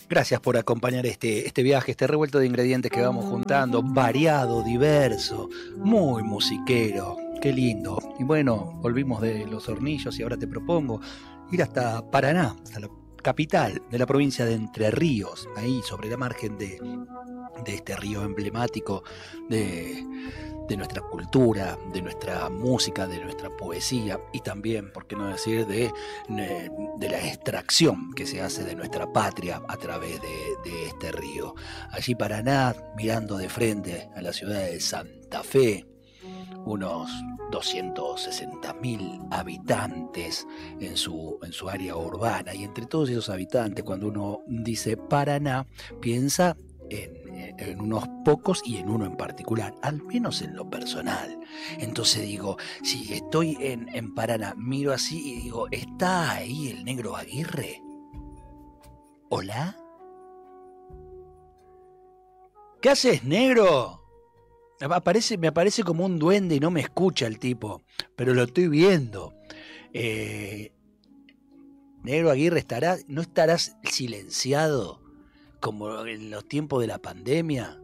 Gracias por acompañar este viaje, este revuelto de ingredientes que vamos juntando, variado, diverso, muy musiquero, qué lindo. Y bueno, volvimos de Los Hornillos y ahora te propongo ir hasta Paraná, hasta la capital de la provincia de Entre Ríos, ahí sobre la margen de este río emblemático de nuestra cultura, de nuestra música, de nuestra poesía y también, por qué no decir, de la extracción que se hace de nuestra patria a través de este río. Allí Paraná, mirando de frente a la ciudad de Santa Fe, unos 260.000 habitantes en su área urbana, y entre todos esos habitantes, cuando uno dice Paraná, piensa en unos pocos y en uno en particular, al menos en lo personal. Entonces digo, si estoy en Paraná, miro así y digo, ¿está ahí el Negro Aguirre? ¿Hola? ¿Qué haces, negro? Me aparece como un duende y no me escucha el tipo, pero lo estoy viendo. Negro Aguirre, ¿no estarás silenciado como en los tiempos de la pandemia?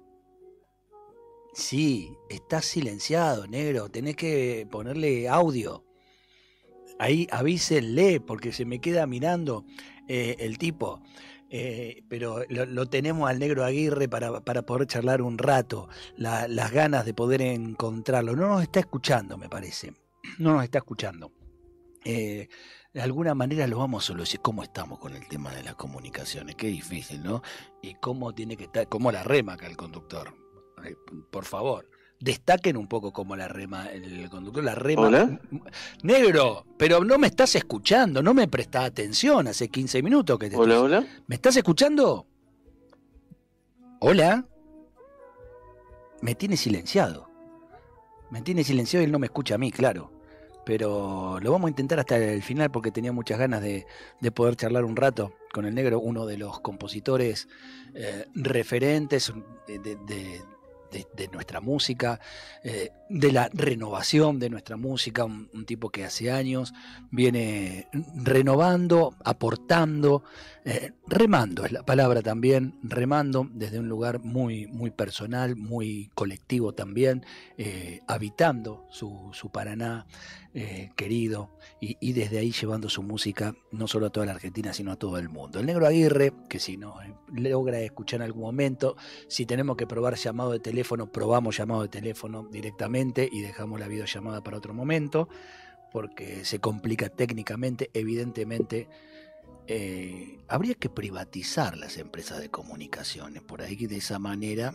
Sí, estás silenciado, negro. Tenés que ponerle audio. Ahí avísenle, porque se me queda mirando el tipo. Pero lo tenemos al Negro Aguirre para poder charlar un rato. Las ganas de poder encontrarlo. No nos está escuchando, me parece. No nos está escuchando. De alguna manera lo vamos a solucionar. ¿Cómo estamos con el tema de las comunicaciones? Qué difícil, ¿no? Y cómo tiene que estar, cómo la rema acá el conductor. Por favor, destaquen un poco cómo la rema el conductor. La rema. ¿Hola? Negro, pero no me estás escuchando, no me prestás atención. Hace 15 minutos que te Hola, estoy... hola. ¿Me estás escuchando? ¿Hola? Me tiene silenciado. Me tiene silenciado y él no me escucha a mí, claro. Pero lo vamos a intentar hasta el final porque tenía muchas ganas de poder charlar un rato con el negro, uno de los compositores referentes de nuestra música, de la renovación de nuestra música, un tipo que hace años viene renovando, aportando, remando es la palabra también, remando desde un lugar muy, muy personal, muy colectivo también, habitando su Paraná querido y desde ahí llevando su música no solo a toda la Argentina sino a todo el mundo. El Negro Aguirre, que si no logra escuchar en algún momento, si tenemos que probar llamado de teléfono, probamos llamado de teléfono directamente y dejamos la videollamada para otro momento porque se complica técnicamente, evidentemente. Habría que privatizar las empresas de comunicaciones, por ahí de esa manera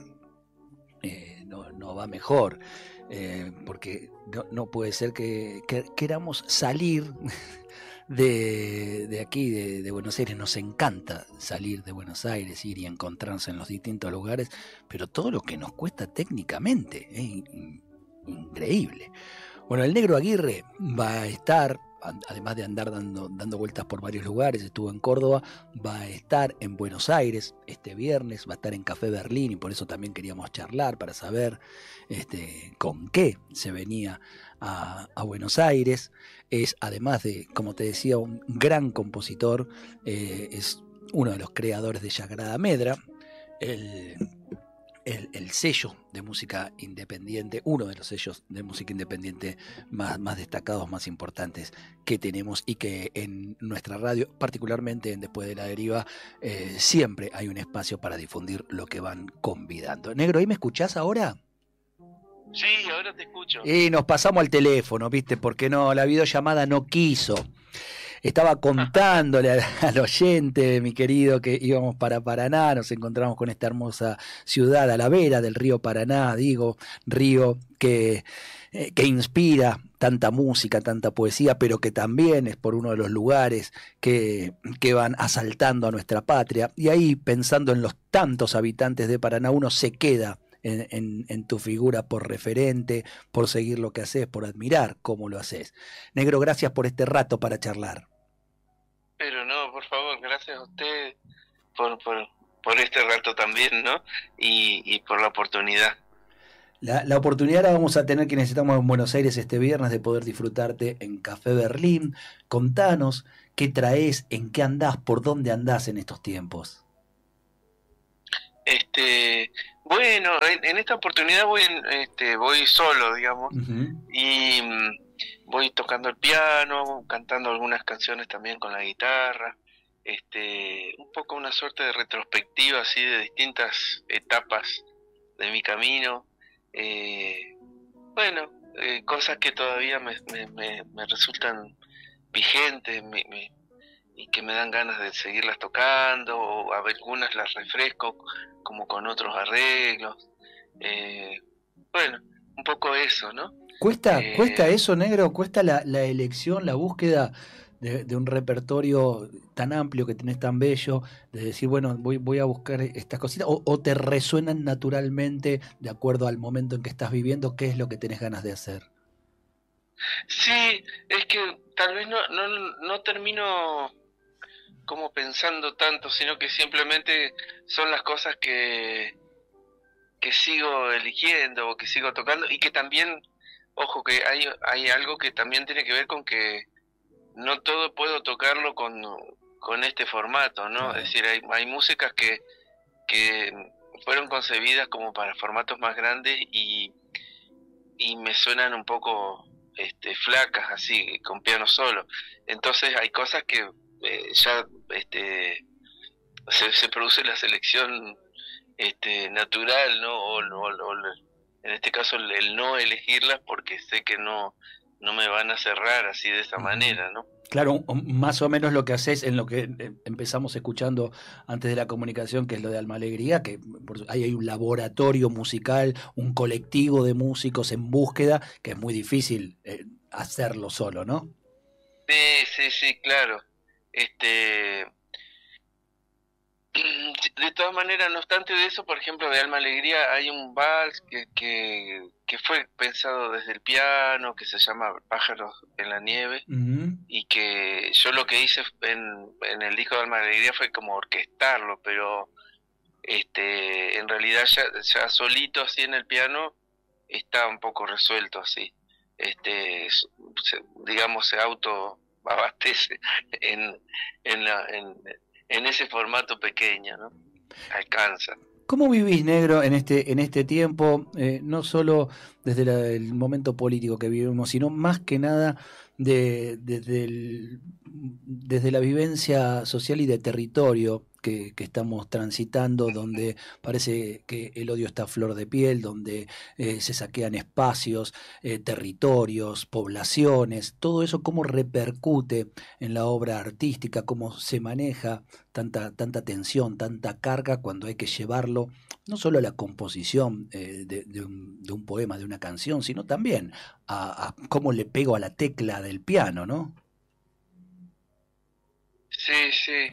no va mejor, porque no puede ser que queramos salir de aquí, de Buenos Aires. Nos encanta salir de Buenos Aires, ir y encontrarnos en los distintos lugares, pero todo lo que nos cuesta técnicamente es increíble. Bueno, el Negro Aguirre va a estar, además de andar dando vueltas por varios lugares, estuvo en Córdoba, va a estar en Buenos Aires este viernes, va a estar en Café Berlín y por eso también queríamos charlar para saber con qué se venía a Buenos Aires. Es, además de, como te decía, un gran compositor, es uno de los creadores de Sagrada Medra, el sello de música independiente, uno de los sellos de música independiente más destacados, más importantes que tenemos y que en nuestra radio, particularmente en Después de la Deriva, siempre hay un espacio para difundir lo que van convidando. Negro, ¿ahí me escuchás ahora? Sí, ahora te escucho. Y nos pasamos al teléfono, ¿viste? Porque no, la videollamada no quiso. Estaba contándole al oyente, mi querido, que íbamos para Paraná, nos encontramos con esta hermosa ciudad a la vera del río Paraná, digo, río que inspira tanta música, tanta poesía, pero que también es por uno de los lugares que van asaltando a nuestra patria. Y ahí, pensando en los tantos habitantes de Paraná, uno se queda en tu figura por referente, por seguir lo que haces, por admirar cómo lo haces. Negro, gracias por este rato para charlar. Pero no, por favor, gracias a usted por este rato también, ¿no? Y por la oportunidad. La oportunidad la vamos a tener quienes estamos en Buenos Aires este viernes de poder disfrutarte en Café Berlín. Contanos qué traes, en qué andás, por dónde andás en estos tiempos. Este, bueno, en esta oportunidad voy solo, digamos, Ujú. y voy tocando el piano, cantando algunas canciones también con la guitarra, un poco una suerte de retrospectiva así de distintas etapas de mi camino. eh, bueno, Cosas que todavía me resultan vigentes, y que me dan ganas de seguirlas tocando, o algunas las refresco como con otros arreglos. Eh, bueno, un poco eso, ¿no? ¿Cuesta Eh, eso, negro? ¿Cuesta la elección, la búsqueda de un repertorio tan amplio que tenés tan bello? De decir, bueno, voy a buscar estas cositas, o te resuenan naturalmente de acuerdo al momento en que estás viviendo, qué es lo que tenés ganas de hacer. sí, es que tal vez no termino como pensando tanto, sino que simplemente son las cosas que sigo eligiendo o que sigo tocando, y que también, ojo, que hay algo que también tiene que ver con que no todo puedo tocarlo con este formato, ¿no? Es Claro. decir, hay músicas que fueron concebidas como para formatos más grandes, y me suenan un poco flacas, así, con piano solo. Entonces hay cosas que ya se produce la selección natural, ¿no? En este caso el no elegirlas, porque sé que no me van a cerrar así de esa Ujú. manera, ¿no? Claro, más o menos lo que haces en lo que empezamos escuchando antes de la comunicación, que es lo de Alma Alegría, que ahí hay un laboratorio musical, un colectivo de músicos en búsqueda, que es muy difícil hacerlo solo, ¿no? Sí, sí, sí, claro. Este, de todas maneras, no obstante de eso, por ejemplo, de Alma Alegría hay un vals que fue pensado desde el piano, que se llama Pájaros en la Nieve, Ujú. y que yo lo que hice en el disco de Alma Alegría fue como orquestarlo, pero en realidad ya solito así en el piano está un poco resuelto así. Digamos, se auto abastece en, en ese formato pequeño, ¿no? Alcanza. ¿Cómo vivís, negro, en este tiempo, no solo desde el momento político que vivimos, sino más que nada desde la vivencia social y de territorio que estamos transitando, donde parece que el odio está a flor de piel, donde se saquean espacios, territorios, poblaciones, todo eso cómo repercute en la obra artística, cómo se maneja tanta tensión, tanta carga cuando hay que llevarlo no solo a la composición de un poema, de una canción, sino también a cómo le pego a la tecla del piano, ¿no? Sí, sí,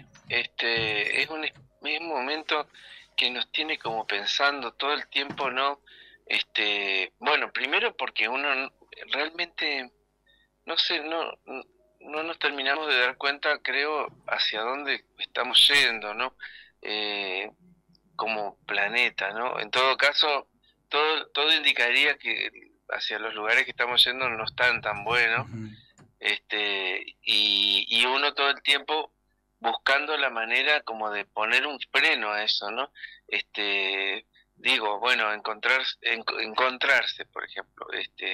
es un momento que nos tiene como pensando todo el tiempo, ¿no? Bueno, primero porque realmente, no sé, no nos terminamos de dar cuenta, creo, hacia dónde estamos yendo, ¿no? Eh, Como planeta, ¿no? En todo caso, todo indicaría que hacia los lugares que estamos yendo no están tan buenos, Ujú. y uno todo el tiempo buscando la manera como de poner un freno a eso, ¿no? Digo, bueno, encontrarse, por ejemplo,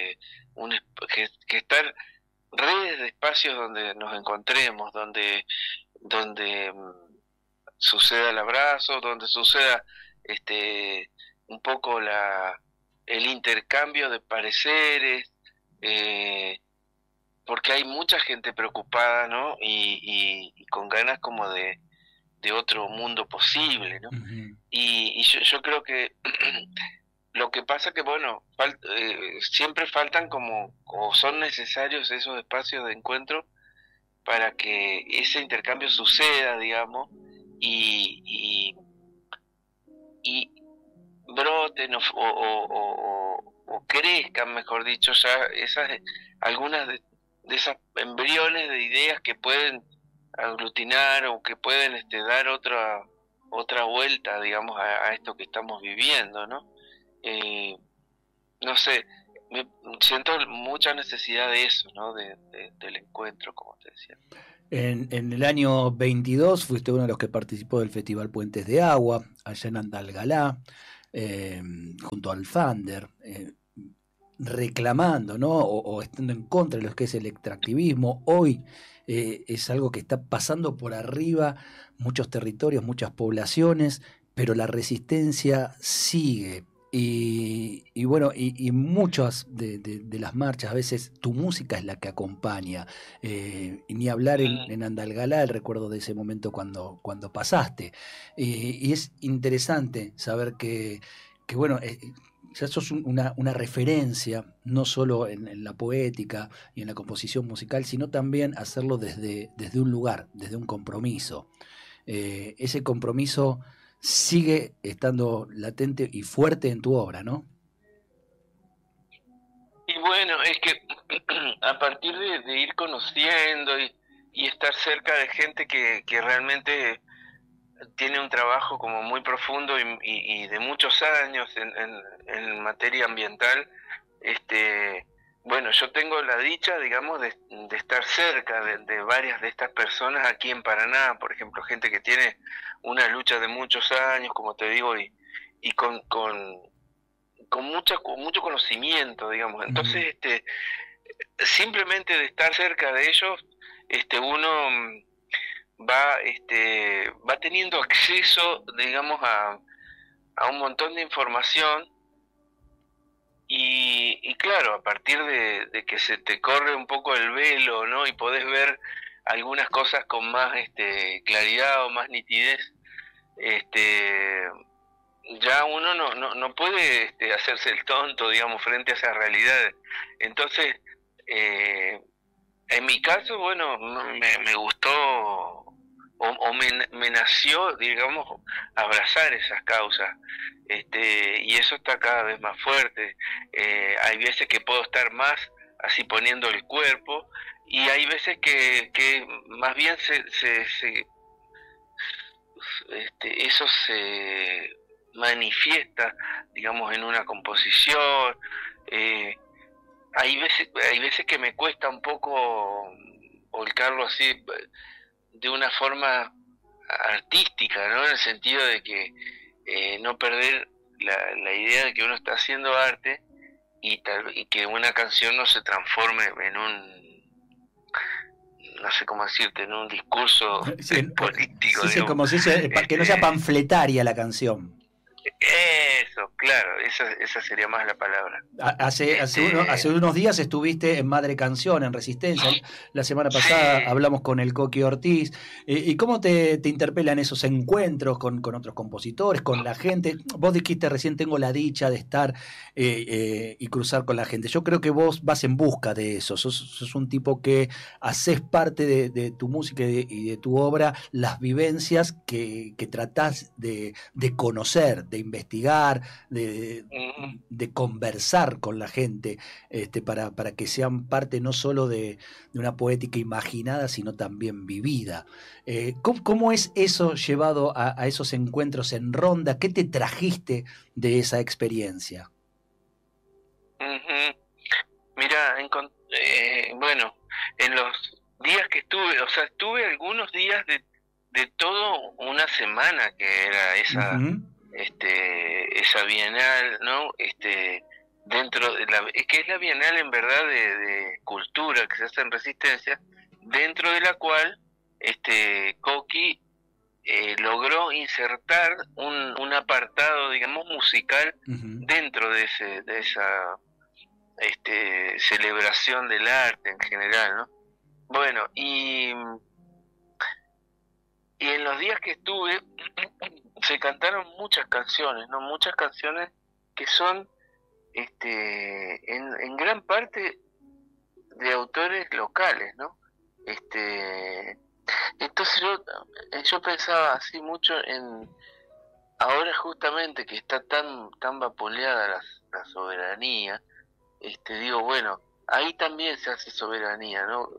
que estar redes de espacios donde nos encontremos, donde suceda el abrazo, donde suceda este un poco el intercambio de pareceres, eh, porque hay mucha gente preocupada, ¿no? Y con ganas como de otro mundo posible, ¿no? Ujú. Y yo creo que lo que pasa que, bueno, siempre faltan como, o son necesarios esos espacios de encuentro para que ese intercambio suceda, digamos, y, y broten o crezcan, mejor dicho, ya algunas de esas embriones de ideas que pueden aglutinar, o que pueden dar otra vuelta, digamos, a esto que estamos viviendo, ¿no? Eh, no sé, me siento mucha necesidad de eso, ¿no? Del encuentro, como te decía. En el año 22 fuiste uno de los que participó del Festival Puentes de Agua, allá en Andalgalá, eh, junto al Fander, reclamando, ¿no? O estando en contra de lo que es el extractivismo. Hoy es algo que está pasando por arriba muchos territorios, muchas poblaciones, pero la resistencia sigue. Y bueno, y muchas de las marchas, a veces tu música es la que acompaña. Y ni hablar Mm. en Andalgalá, el recuerdo de ese momento cuando pasaste. Y es interesante saber que bueno, ya sos una referencia, no solo en la poética y en la composición musical, sino también hacerlo desde un lugar, desde un compromiso. Ese compromiso sigue estando latente y fuerte en tu obra, ¿no? Y bueno, es que a partir de ir conociendo y estar cerca de gente que realmente tiene un trabajo como muy profundo y de muchos años en materia ambiental, este, bueno, yo tengo la dicha, digamos, de estar cerca de varias de estas personas aquí en Paraná, por ejemplo, gente que tiene una lucha de muchos años, como te digo, y con mucho conocimiento, digamos. Ujú. Entonces, simplemente de estar cerca de ellos, uno va teniendo acceso, digamos, a un montón de información y claro, a partir de que se te corre un poco el velo, ¿no? Y podés ver algunas cosas con más claridad o más nitidez, este, ya uno no puede hacerse el tonto, digamos, frente a esas realidades. Entonces, eh, en mi caso, bueno, me gustó me nació, digamos, abrazar esas causas. Y eso está cada vez más fuerte. Hay veces que puedo estar más así poniendo el cuerpo y hay veces que más bien eso se manifiesta, digamos, en una composición. Eh, hay veces que me cuesta un poco volcarlo así de una forma artística, ¿no? En el sentido de que no perder la idea de que uno está haciendo arte y que una canción no se transforme en no sé cómo decirte, en un discurso Sí, político, sí, sí, digamos. como si dice, que no sea Este, panfletaria la canción. eso, claro, esa sería más la palabra. Hace Este, unos días estuviste en Madre Canción, en Resistencia. La semana pasada sí, hablamos con el Coqui Ortiz. ¿Y cómo te interpelan esos encuentros con otros compositores, con la gente? Vos dijiste recién, tengo la dicha de estar y cruzar con la gente. Yo creo que vos vas en busca de eso. Sos un tipo que haces parte de tu música y de tu obra las vivencias que tratás de conocer, de investigar, de, mm, de conversar con la gente, para que sean parte no solo de una poética imaginada, sino también vivida. ¿Cómo es eso llevado a esos encuentros en ronda? ¿Qué te trajiste de esa experiencia? ujú. Mira, bueno, en los días que estuve, o sea, estuve algunos días de todo una semana que era Ujú. esa bienal, ¿no? Dentro de es que es la bienal en verdad de cultura que se hace en Resistencia, dentro de la cual Coqui logró insertar un apartado, digamos, musical Ujú. dentro de esa celebración del arte en general, ¿no? Bueno, y en los días que estuve se cantaron muchas canciones, ¿no? Muchas canciones que son en gran parte de autores locales, ¿no? Este, entonces yo pensaba así mucho en ahora justamente que está tan vapuleada la soberanía, digo, bueno, ahí también se hace soberanía, ¿no?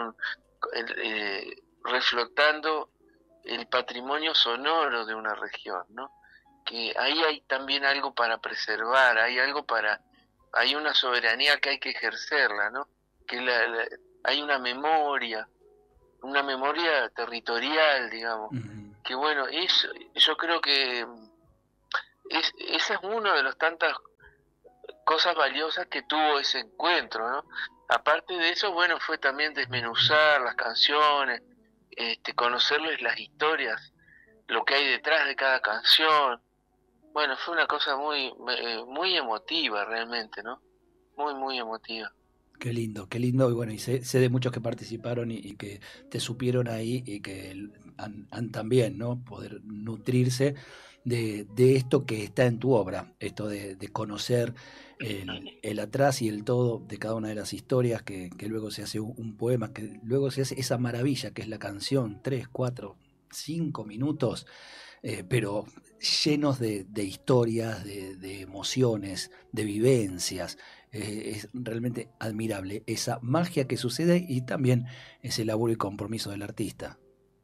Reflotando el patrimonio sonoro de una región, ¿no? Que ahí hay también algo para preservar, hay una soberanía que hay que ejercerla, ¿no? Que hay una memoria, una memoria territorial, digamos, que bueno, yo creo que esa es una de las tantas cosas valiosas que tuvo ese encuentro, ¿no? Aparte de eso, bueno, fue también desmenuzar las canciones, conocerles las historias, lo que hay detrás de cada canción. Bueno, fue una cosa muy emotiva realmente, ¿no? Muy emotiva. Qué lindo, y bueno, y sé de muchos que participaron y que te supieron ahí y que han también, ¿no? Poder nutrirse de esto que está en tu obra, esto de conocer el atrás y el todo de cada una de las historias, que luego se hace un poema, que luego se hace esa maravilla que es la canción, 3, 4, 5 minutos, pero llenos de historias, de emociones, de vivencias. Es realmente admirable esa magia que sucede y también ese laburo y compromiso del artista.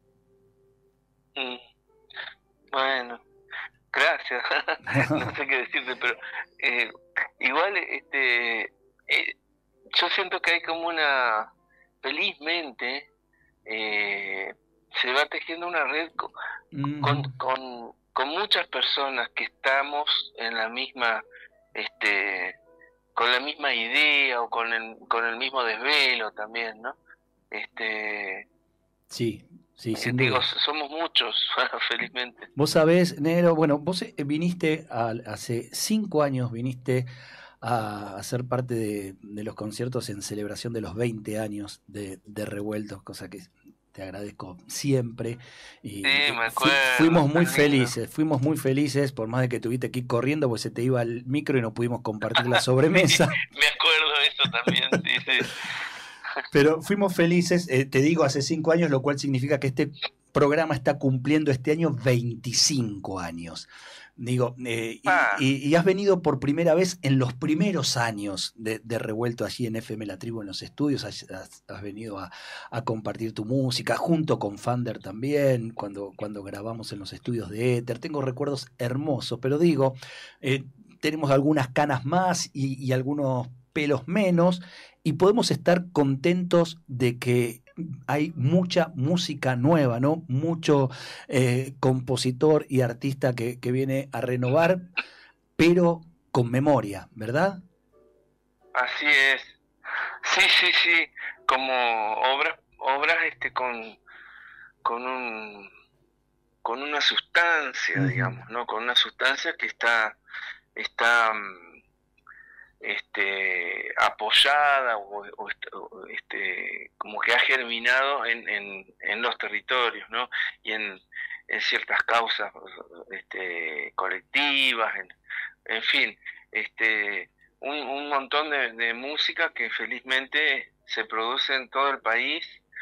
Bueno, gracias. No sé qué decirte, pero igual yo siento que hay como felizmente se va tejiendo una red con muchas personas que estamos en la misma, con la misma idea o con el mismo desvelo también, ¿no? Sí, sin digo, duda. somos muchos, felizmente. Vos sabés, Negro, bueno, vos viniste hace 5 años, viniste a ser parte de los conciertos en celebración de los 20 años de Revueltos, cosa que te agradezco siempre. Y sí, me acuerdo. Fuimos muy felices, por más de que tuviste que ir corriendo, porque se te iba el micro y no pudimos compartir la sobremesa. Me acuerdo de eso también, sí. Pero fuimos felices, te digo, hace 5 años, lo cual significa que este programa está cumpliendo este año 25 años. Digo, y has venido por primera vez en los primeros años de Revuelto allí en FM La Tribu en los estudios, has venido a compartir tu música, junto con Fander también, cuando grabamos en los estudios de Éter. Tengo recuerdos hermosos, pero digo, tenemos algunas canas más y algunos pelos menos, y podemos estar contentos de que hay mucha música nueva, ¿no? Mucho compositor y artista que viene a renovar, pero con memoria, ¿verdad? Así es. Sí. Como obras con una sustancia, digamos, ¿no? Con una sustancia que está apoyada o como que ha germinado en los territorios, ¿no? Y en ciertas causas colectivas, en fin, un montón de música que felizmente se produce en todo el país,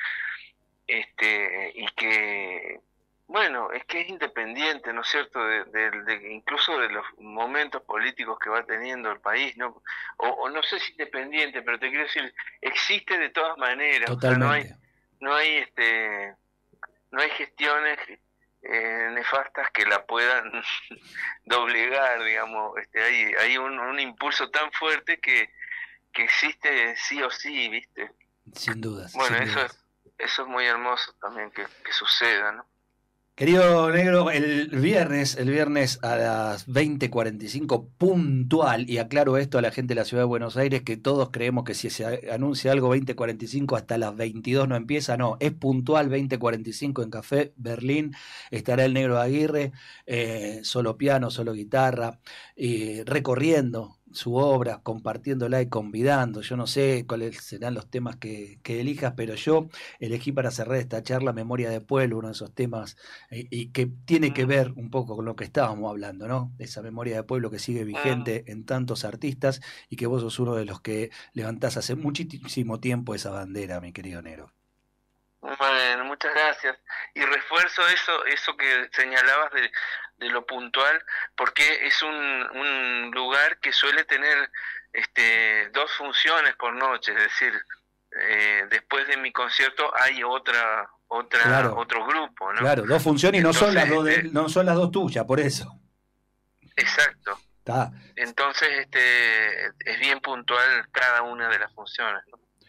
y que bueno, es que es independiente, ¿no es cierto?, incluso de los momentos políticos que va teniendo el país, ¿no? O no sé si independiente, pero te quiero decir, existe de todas maneras. Totalmente. O sea, no hay gestiones nefastas que la puedan doblegar, digamos. Hay un impulso tan fuerte que existe sí o sí, ¿viste? Sin dudas. Bueno, eso es muy hermoso también que suceda, ¿no? Querido Negro, el viernes a las 20:45 puntual, y aclaro esto a la gente de la Ciudad de Buenos Aires, que todos creemos que si se anuncia algo 20:45 hasta las 22 no empieza, no, es puntual 20:45 en Café Berlín, estará el Negro Aguirre, solo piano, solo guitarra, recorriendo su obra, compartiéndola y convidando. Yo no sé cuáles serán los temas que elijas, pero yo elegí para cerrar esta charla Memoria de Pueblo, uno de esos temas y que tiene que ver un poco con lo que estábamos hablando, ¿no? Esa memoria de pueblo que sigue vigente en tantos artistas y que vos sos uno de los que levantás hace muchísimo tiempo esa bandera, mi querido Nero. Bueno, muchas gracias. Y refuerzo eso que señalabas de lo puntual, porque es un lugar que suele tener 2 funciones por noche, es decir, después de mi concierto hay claro, otro grupo, ¿no? Claro, 2 funciones y no son las 2 no son las 2 tuyas, por eso. Exacto. Está. Entonces es bien puntual cada una de las funciones, ¿no?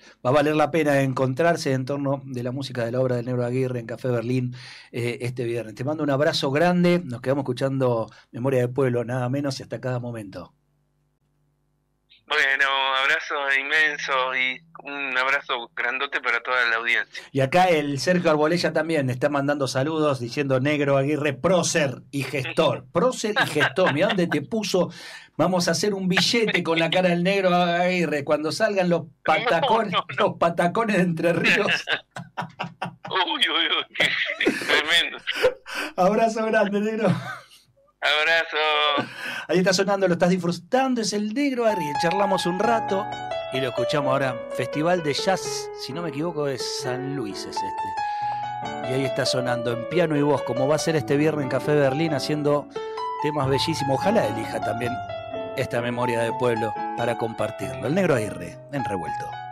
va a valer la pena encontrarse en torno de la música de la obra del Negro Aguirre en Café Berlín este viernes. Te mando un abrazo grande, nos quedamos escuchando Memoria del Pueblo, nada menos y hasta cada momento. Bueno, abrazo inmenso y un abrazo grandote para toda la audiencia. Y acá el Sergio Arbolella también está mandando saludos diciendo Negro Aguirre, prócer y gestor. Prócer y gestor, mirá dónde te puso. Vamos a hacer un billete con la cara del Negro Aguirre cuando salgan los patacones, los patacones de Entre Ríos. Uy, tremendo. Abrazo grande, Negro. Abrazo. Ahí está sonando, lo estás disfrutando, es el Negro Aguirre. Charlamos un rato y lo escuchamos ahora. Festival de Jazz, si no me equivoco, de San Luis es este. Y ahí está sonando en piano y voz, como va a ser este viernes en Café Berlín, haciendo temas bellísimos. Ojalá elija también esta memoria de pueblo para compartirlo. El Negro Aguirre, en Revuelto.